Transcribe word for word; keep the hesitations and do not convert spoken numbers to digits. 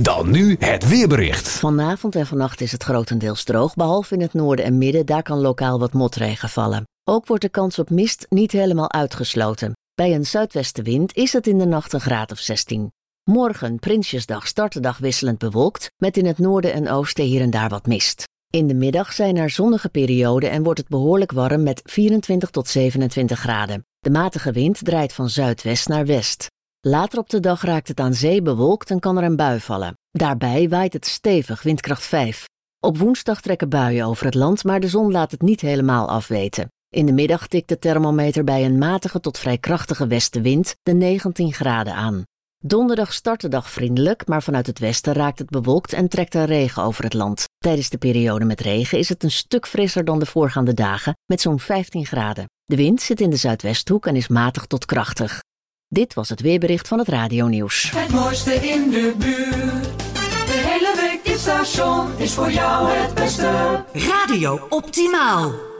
Dan nu het weerbericht. Vanavond en vannacht is het grotendeels droog, behalve in het noorden en midden. Daar kan lokaal wat motregen vallen. Ook wordt de kans op mist niet helemaal uitgesloten. Bij een zuidwestenwind is het in de nacht een graad of zestien. Morgen, Prinsjesdag, start de dag wisselend bewolkt, met in het noorden en oosten hier en daar wat mist. In de middag zijn er zonnige perioden en wordt het behoorlijk warm met vierentwintig tot zevenentwintig graden. De matige wind draait van zuidwest naar west. Later op de dag raakt het aan zee bewolkt en kan er een bui vallen. Daarbij waait het stevig, windkracht vijf. Op woensdag trekken buien over het land, maar de zon laat het niet helemaal afweten. In de middag tikt de thermometer bij een matige tot vrij krachtige westenwind de negentien graden aan. Donderdag start de dag vriendelijk, maar vanuit het westen raakt het bewolkt en trekt er regen over het land. Tijdens de periode met regen is het een stuk frisser dan de voorgaande dagen, met zo'n vijftien graden. De wind zit in de zuidwesthoek en is matig tot krachtig. Dit was het weerbericht van het Radio Nieuws. Het mooiste in de buurt. De hele week dit station is voor jou het beste. Radio Optimaal.